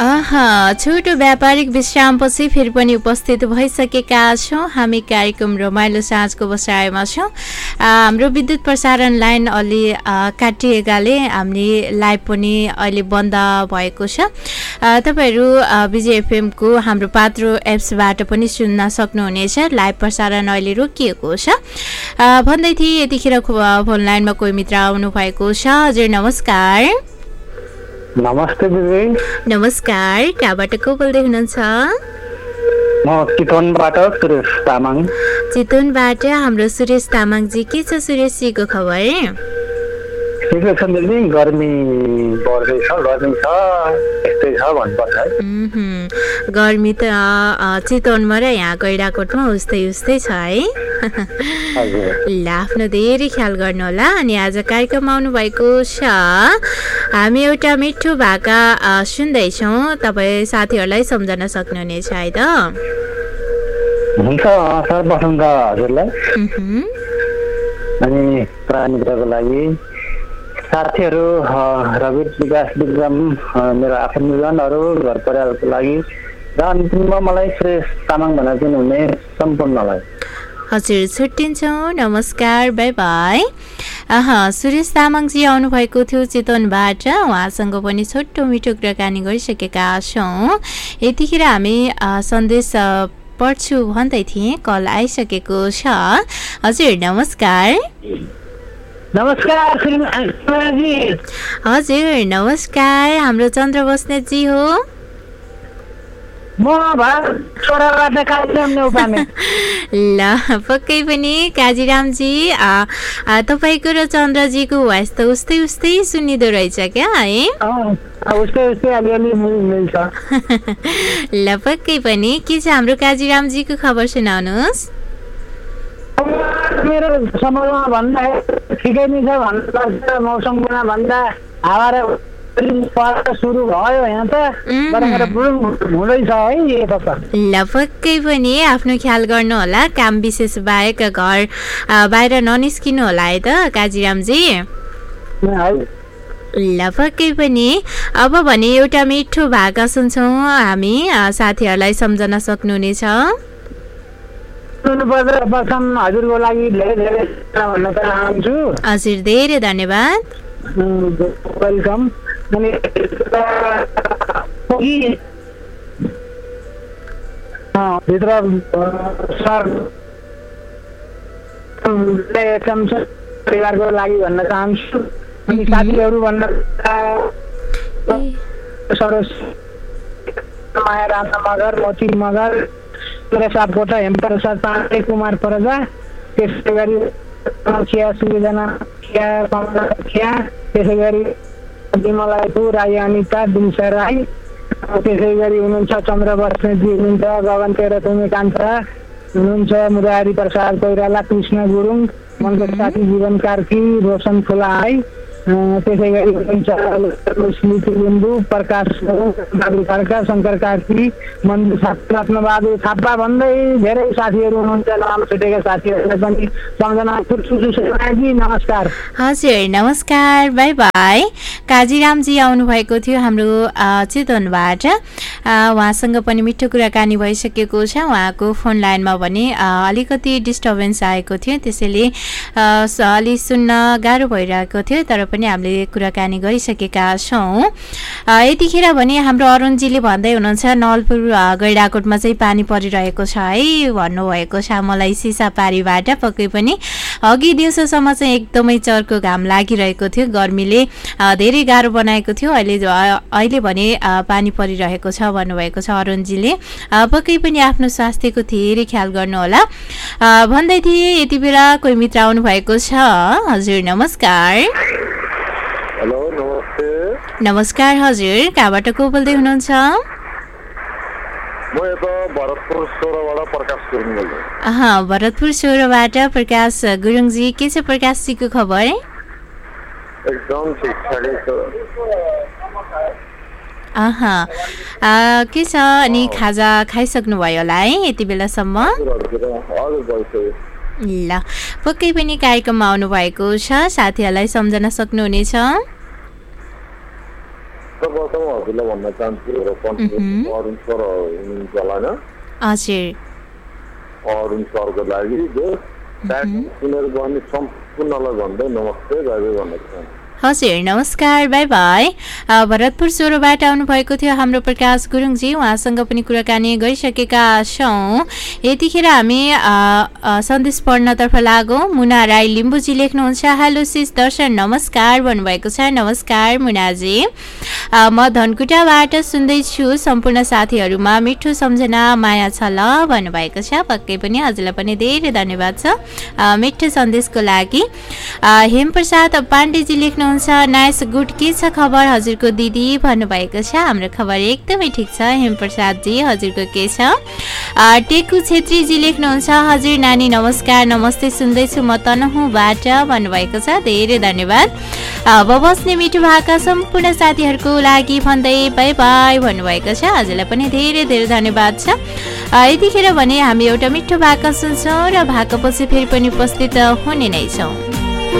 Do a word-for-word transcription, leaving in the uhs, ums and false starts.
आहा छोटो व्यापारिक विश्रामपछि फेरि पनि उपस्थित भइसकेका छौँ हामी कार्यक्रम रमाइलो साँझको बसाइमा छौँ। हाम्रो विद्युत प्रसारण लाइन अलि काटिएकाले हामीले लाइभ पनि अहिले बन्द भएको छ। तपाईँहरू विजय एफएमको हाम्रो पात्रो एप्सबाट पनि सुन्न सक्नुहुनेछ। लाइभ प्रसारण अहिले रोकिएको छ भन्दै थिएँ। यतिखेर फोन लाइनमा कोही मित्र आउनु भएको छ। हजुर नमस्कार। नमस्ते दिदी। नमस्कार। कहाँबाट को बोल्दै हुनुहुन्छ? म चितवनबाट सुरेश तामाङ। चितवनबाट हाम्रो सुरेश तामाङजी, के छ सुरेशजीको खबर? ठिकै छ दिदी, गर्मी बढ्दैछ, गर्मी छ, यस्तै छ भन्नुपर्छ है। गर्मी त चितवनमा र यहाँ गैडाकोटमा उस्तै उस्तै छ है। ल आफ्नो धेरै ख्याल गर्नु होला। अनि आज कार्यक्रममा आउनु भएको छ। हामी एउटा मिठो भाका सुन्दैछौँ, तपाईँ साथीहरूलाई सम्झन सक्नुहुनेछ है त? हुन्छ सर, बसन्त हजुरलाई अनि प्राणीको लागि साथीहरू रवि विकास विक्रम मेरो आफन्तजनहरू घर परिवारको लागि र अन्तिममा मलाई सुरेश तामाङ भनेर चिन्नुहुने सम्पूर्णलाई। हजुर छुट्टिन्छौँ, नमस्कार, बाई बाई। अह सुरेश तामाङजी आउनुभएको थियो चितवनबाट। उहाँसँग पनि छोटो मिठो कुराकानी गरिसकेका छौँ। यतिखेर हामी सन्देश पढ्छु भन्दै थिएँ, कल आइसकेको छ। हजुर नमस्कार। नमस्कार हजुर नमस्कार। हाम्रो चन्द्र बस्नेतजी हो। म ल पक्कै पनि काजीरामजी, तपाईँको र चन्द्रजीको भोइस त उस्तै उस्तै सुनिँदो रहेछ क्या है? ल पक्कै पनि। के छ हाम्रो काजीरामजीको खबर सुनाउनुहोस्। मेरो समयमा भन्दा ठिकै नै छ भन्नुपर्छ। मौसममा भन्दा हावा र सुरु भयो यहाँ त हुँदैछ है। ल पक्कै पनि आफ्नो ख्याल गर्नु होला। काम विशेष बाहेक घर बाहिर ननिस्किनु होला है त काजीरामजी। ल पक्कै पनि। अब भने एउटा मिठो भाका सुन्छौँ हामी, साथीहरूलाई सम्झन सक्नुहुनेछ। प्रथम हजुरको लागि धेरै धेरै भन्न चाहन्छु। हजुर धेरै धन्यवाद, वेलकम। अनि भित्र सर परिवारको लागि भन्न चाहन्छु। अनि साथीहरू भन्न सरोज माया राम मगर, मोती मगर, सापकोटा, हेमप्रसाद पाण्डे, कुमार प्रजा, त्यसै गरी खिया सुजना खिया कमला खिया, त्यसै गरी विमला राई, अनिता दिनसा राई, त्यसै गरी हुनुहुन्छ चन्द्र बस्नेतजी हुनुहुन्छ, गगन तेह्रथुमे कान्छा हुनुहुन्छ, मुरारी प्रसाद कोइराला, कृष्ण गुरुङ, मनको साथी जीवन कार्की, रोशन फुलाहाई, त्यसै गरी हुनुहुन्छ स्मृति लिम्बू, प्रकाश बहादुर खड्का, शङ्कर कार्की, मन्दिर रत्नबहादुर थापा भन्दै धेरै साथीहरू हुनुहुन्छ। नाम छुटेका साथीहरूलाई पनि सम्झना गर्छु। नमस्कार। हजुर नमस्कार, बाई बाई। काजीरामजी आउनुभएको थियो हाम्रो चितवनबाट। उहाँसँग पनि मिठो कुराकानी भइसकेको छ। उहाँको फोन लाइनमा भने अलिकति डिस्टर्बेन्स आएको थियो, त्यसैले अलि सुन्न गाह्रो भइरहेको थियो, तर पनि हामीले कुराकानी गरिसकेका छौँ। यतिखेर भने हाम्रो अरुणजीले भन्दै हुनुहुन्छ नलपुर गैडाकोटमा चाहिँ पानी परिरहेको छ है भन्नुभएको छ मलाई सिसापारीबाट। पक्कै पनि अघि दिउँसोसम्म चाहिँ एकदमै चर्को घाम लागिरहेको थियो, गर्मीले धेरै गाह्रो बनाएको थियो। अहिले अहिले भने पानी परिरहेको छ भन्नुभएको छ अरुणजीले। पक्कै पनि आफ्नो स्वास्थ्यको धेरै ख्याल गर्नुहोला भन्दै थिए। यति बेला कोही मित्र आउनु भएको छ। हजुर नमस्कार। हेलो नमस्ते। नमस्कार हजुर, कहाँबाट को बोल्दै हुनुहुन्छ? म यता भरतपुर सोह्रबाट प्रकाश गुरुङ बोल्दैछु। अह भरतपुर सोह्रबाट प्रकाश गुरुङजी, के छ प्रकाशजीको खबर? एकदम ठिकठाकै छ। अह के छ अनि खाजा खाइसक्नु भयो होला है यति बेलासम्म? ल पक्कै पनि कार्यक्रममा आउनु भएको छ, साथीहरूलाई सम्झन सक्नुहुनेछ। सर्वप्रथम हजुरलाई भन्न चाहन्छु र कन्ट्रोल अरुण सर हुनुहुन्छ होला हैन हजुर अरुण सरको लागि जो सुनेर गर्ने सम्पूर्णलाई भन्दै नमस्ते बाइ बाइ भन्न चाहन्छु। हजुर नमस्कार बाई बाई। भरतपुर सोह्रबाट आउनुभएको थियो हाम्रो प्रकाश गुरुङजी, उहाँसँग पनि कुराकानी गरिसकेका छौँ। यतिखेर हामी सन्देश पढ्नतर्फ लागौँ। मुना राई लिम्बूजी लेख्नुहुन्छ, हेलो सिस दर्शन नमस्कार भन्नुभएको छ। नमस्कार मुनाजी, म धनकुटाबाट सुन्दैछु, सम्पूर्ण साथीहरूमा मिठो सम्झना माया छ ल भन्नुभएको छ। पक्कै पनि हजुरलाई पनि धेरै धन्यवाद छ मिठो सन्देशको लागि। हेमप्रसाद पाण्डेजी लेख्नु नाइस गुड, के छ खबर हजुरको दिदी भन्नुभएको छ। हाम्रो खबर एकदमै ठिक छ हेमप्रसादजी, हजुरको के छ? टेकु छेत्रीजी लेख्नुहुन्छ, हजुर नानी नमस्कार नमस्ते, सुन्दैछु म तनहुँबाट भन्नुभएको छ। धेरै धन्यवाद। बबस्ने मिठो भाका सम्पूर्ण साथीहरूको लागि भन्दै बाई बाई भन्नुभएको छ। हजुरलाई पनि धेरै धेरै धन्यवाद छ। यतिखेर भने हामी एउटा मिठो भाका सुन्छौँ र भाकापछि फेरि पनि उपस्थित हुने नै छौँ।